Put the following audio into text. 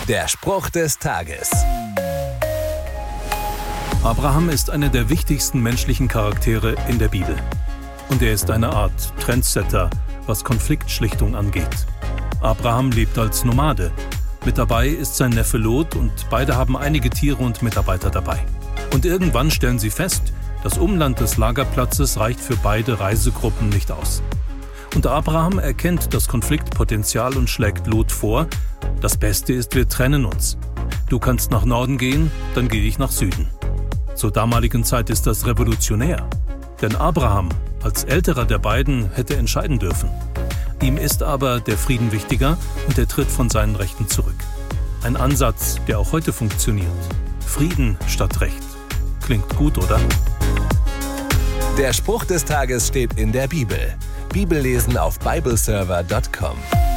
Der Spruch des Tages. Abraham ist einer der wichtigsten menschlichen Charaktere in der Bibel. Und er ist eine Art Trendsetter, was Konfliktschlichtung angeht. Abraham lebt als Nomade. Mit dabei ist sein Neffe Lot und beide haben einige Tiere und Mitarbeiter dabei. Und irgendwann stellen sie fest, das Umland des Lagerplatzes reicht für beide Reisegruppen nicht aus. Und Abraham erkennt das Konfliktpotenzial und schlägt Lot vor: Das Beste ist, wir trennen uns. Du kannst nach Norden gehen, dann gehe ich nach Süden. Zur damaligen Zeit ist das revolutionär. Denn Abraham, als älterer der beiden, hätte entscheiden dürfen. Ihm ist aber der Frieden wichtiger und er tritt von seinen Rechten zurück. Ein Ansatz, der auch heute funktioniert. Frieden statt Recht. Klingt gut, oder? Der Spruch des Tages steht in der Bibel. Bibellesen auf bibleserver.com.